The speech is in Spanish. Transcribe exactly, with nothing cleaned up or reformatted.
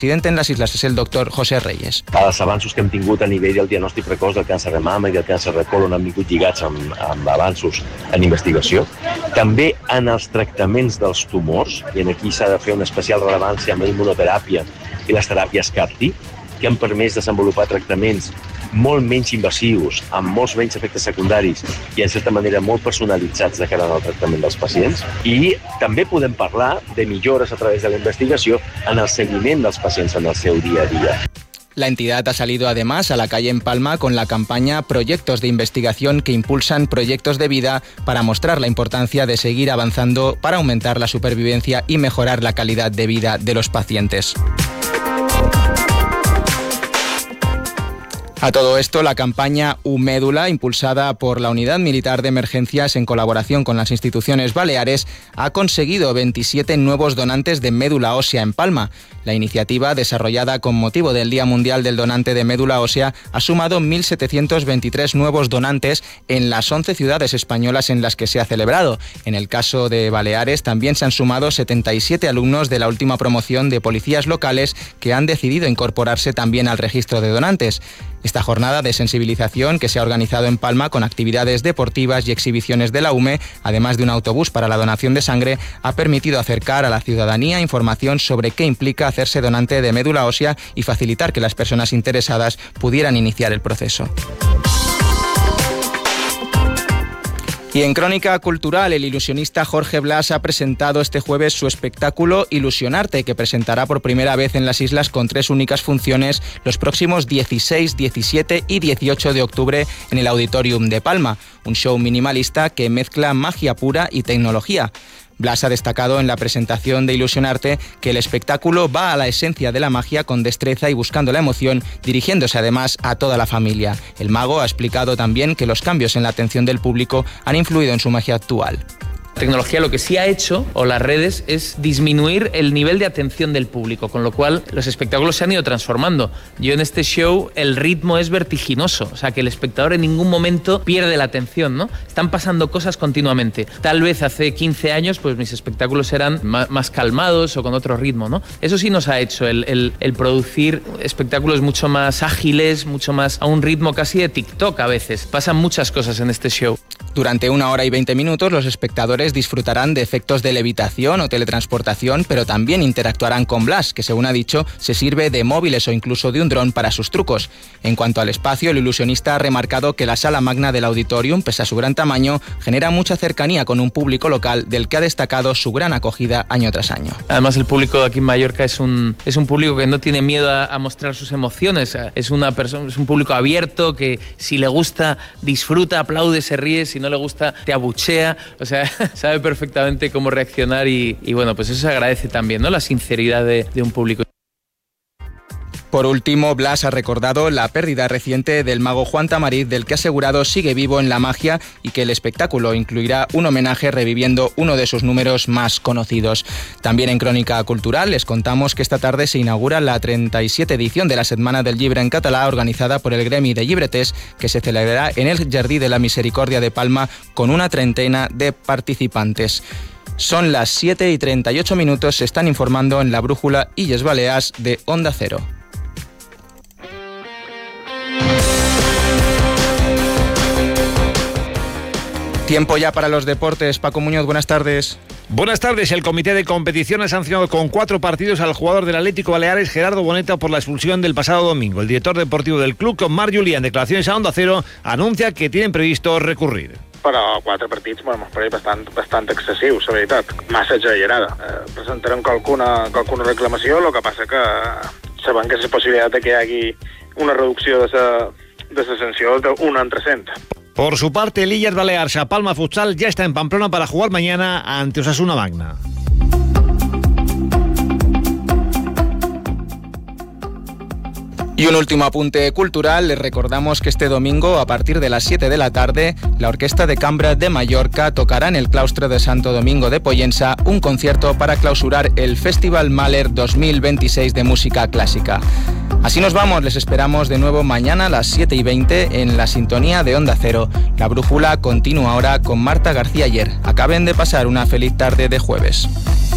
presidente en las islas és el doctor José Reyes. Els avanços que hem tingut a nivell del diagnòstic precoç del càncer de mama i del càncer de colon han vingut lligats amb, amb avanços en investigació. També en els tractaments dels tumors, i aquí s'ha de fer una especial rellevància amb la immunoteràpia i les teràpies C A R T, que han permès desenvolupar tractaments molt menys invasius, amb molts menys efectes secundaris i, en certa manera, molt personalitzats de cara al tractament dels pacients. I també podem parlar de millores a través de la investigació en el seguiment dels pacients en el seu dia a dia. La entidad ha salido además a la calle en Palma con la campaña Proyectos de Investigación que impulsan proyectos de vida para mostrar la importancia de seguir avanzando para aumentar la supervivencia y mejorar la calidad de vida de los pacientes. A todo esto, la campaña U-Médula, impulsada por la Unidad Militar de Emergencias en colaboración con las instituciones baleares, ha conseguido veintisiete nuevos donantes de médula ósea en Palma. La iniciativa, desarrollada con motivo del Día Mundial del Donante de Médula Ósea, ha sumado mil setecientos veintitrés nuevos donantes en las once ciudades españolas en las que se ha celebrado. En el caso de Baleares, también se han sumado setenta y siete alumnos de la última promoción de policías locales que han decidido incorporarse también al registro de donantes. Esta jornada de sensibilización, que se ha organizado en Palma con actividades deportivas y exhibiciones de la U M E, además de un autobús para la donación de sangre, ha permitido acercar a la ciudadanía información sobre qué implica hacerse donante de médula ósea y facilitar que las personas interesadas pudieran iniciar el proceso. Y en Crónica Cultural, el ilusionista Jorge Blas ha presentado este jueves su espectáculo Ilusionarte, que presentará por primera vez en las islas con tres únicas funciones los próximos dieciséis, diecisiete y dieciocho de octubre en el Auditorium de Palma, un show minimalista que mezcla magia pura y tecnología. Blas ha destacado en la presentación de Ilusionarte que el espectáculo va a la esencia de la magia con destreza y buscando la emoción, dirigiéndose además a toda la familia. El mago ha explicado también que los cambios en la atención del público han influido en su magia actual. La tecnología lo que sí ha hecho, o las redes, es disminuir el nivel de atención del público, con lo cual los espectáculos se han ido transformando. Yo en este show el ritmo es vertiginoso, o sea que el espectador en ningún momento pierde la atención, ¿no? Están pasando cosas continuamente. Tal vez hace quince años pues mis espectáculos eran más, más calmados o con otro ritmo, ¿no? Eso sí nos ha hecho el, el, el producir espectáculos mucho más ágiles, mucho más a un ritmo casi de TikTok a veces. Pasan muchas cosas en este show. Durante una hora y veinte minutos los espectadores disfrutarán de efectos de levitación o teletransportación, pero también interactuarán con Blas, que según ha dicho se sirve de móviles o incluso de un dron para sus trucos. En cuanto al espacio, el ilusionista ha remarcado que la sala magna del Auditorium, pese a su gran tamaño, genera mucha cercanía con un público local del que ha destacado su gran acogida año tras año. Además, el público de aquí en Mallorca es un, es un público que no tiene miedo a, a mostrar sus emociones. Es, una persona, es un público abierto que si le gusta disfruta, aplaude, se ríe, si no le gusta te abuchea, o sea, sabe perfectamente cómo reaccionar y, y bueno, pues eso se agradece también, ¿no? La sinceridad de, de un público. Por último, Blas ha recordado la pérdida reciente del mago Juan Tamariz, del que ha asegurado sigue vivo en la magia y que el espectáculo incluirá un homenaje reviviendo uno de sus números más conocidos. También en Crónica Cultural les contamos que esta tarde se inaugura la treinta y siete edición de la Setmana del Llibre en català, organizada por el Gremi de Llibreters, que se celebrará en el Jardí de la Misericordia de Palma con una treintena de participantes. Son las siete y treinta y ocho minutos, se están informando en la brújula Illes Balears de Onda Cero. Tiempo ya para los deportes. Paco Muñoz, buenas tardes. Buenas tardes. El comité de competición ha sancionado con cuatro partidos al jugador del Atlético Baleares, Gerardo Boneta, por la expulsión del pasado domingo. El director deportivo del club, Marc Julià, en declaraciones a Onda Cero, anuncia que tienen previsto recurrir. Però quatre partits bueno, m'ho pareix bastant, bastant excessius, la veritat, massa exagerada. Eh, presentarem qualcuna, qualcuna reclamació, el que passa que sabem que és la possibilitat de que hi hagi una reducció de la de la sanció d'un entre cent. Por su parte, el Illes Balears a Palma Futsal ya está en Pamplona para jugar mañana ante Osasuna Magna. Y un último apunte cultural, les recordamos que este domingo, a partir de las siete de la tarde, la Orquesta de Cambra de Mallorca tocará en el claustro de Santo Domingo de Pollensa un concierto para clausurar el Festival Mahler dos mil veintiséis de música clásica. Así nos vamos, les esperamos de nuevo mañana a las siete y veinte en la sintonía de Onda Cero. La brújula continúa ahora con Marta García Ayer. Acaben de pasar una feliz tarde de jueves.